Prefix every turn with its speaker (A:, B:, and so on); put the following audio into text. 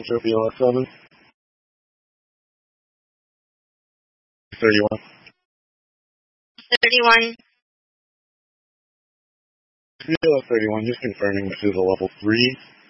A: Trophy LS7. 31.
B: 31.
A: CLS 31, just confirming this is a level 3.